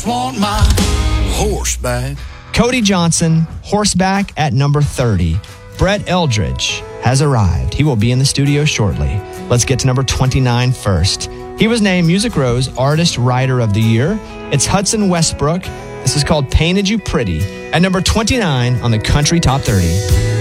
just want my horse back. Cody Johnson, Horseback at number 30. Brett Eldridge has arrived. He will be in the studio shortly. Let's get to number 29 first. He was named Music Row's Artist Writer of the Year. It's Hudson Westbrook. This is called Painted You Pretty at number 29 on the Country Top 30.